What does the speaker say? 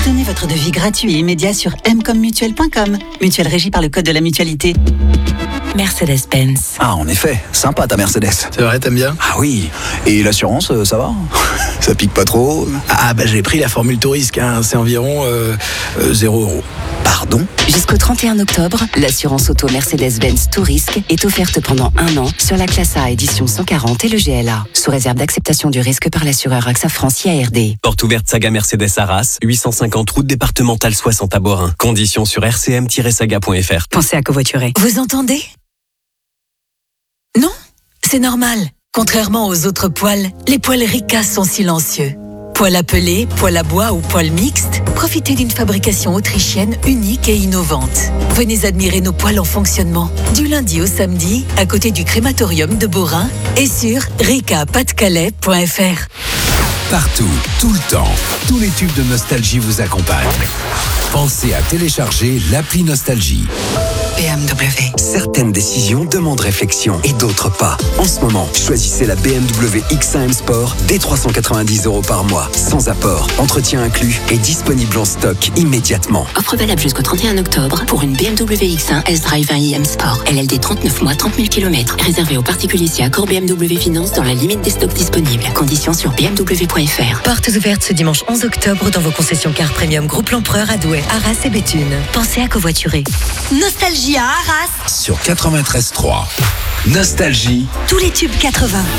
Obtenez votre devis gratuit et immédiat sur mcommutuel.com. Mutuelle régie par le code de la mutualité. Mercedes-Benz. Ah, en effet, sympa ta Mercedes. C'est vrai, t'aimes bien? Ah oui, et l'assurance, ça va? Ça pique pas trop? Ah bah j'ai pris la formule Tourisque, hein. C'est environ 0 €. Pardon? Jusqu'au 31 octobre, l'assurance auto Mercedes-Benz Tourisque est offerte pendant 1 an sur la classe A édition 140 et le GLA, sous réserve d'acceptation du risque par l'assureur AXA France IARD. Porte ouverte saga Mercedes Arras, 850 route départementale 60 à Borin. Conditions sur rcm-saga.fr. Pensez à covoiturer. Vous entendez? Non, c'est normal. Contrairement aux autres poêles, les poêles Rika sont silencieux. Poêle à peler, poêle à bois ou poêle mixte, profitez d'une fabrication autrichienne unique et innovante. Venez admirer nos poêles en fonctionnement du lundi au samedi à côté du crématorium de Borin et sur rika-pas-de-calais.fr. Partout, tout le temps, tous les tubes de Nostalgie vous accompagnent. Pensez à télécharger l'appli Nostalgie. BMW. Certaines décisions demandent réflexion et d'autres pas. En ce moment, choisissez la BMW X1 M Sport dès 390 € par mois, sans apport, entretien inclus et disponible en stock immédiatement. Offre valable jusqu'au 31 octobre pour une BMW X1 S-Drive 1i M Sport. LLD 39 mois, 30 000 km. Réservé aux particuliers si accord BMW Finance dans la limite des stocks disponibles. Conditions sur bmw.fr. Portes ouvertes ce dimanche 11 octobre dans vos concessions car premium Groupe L'Empereur à Douai, Arras et Béthune. Pensez à covoiturer. Nostalgie à Arras. Sur 93.3. Nostalgie. Tous les tubes 80.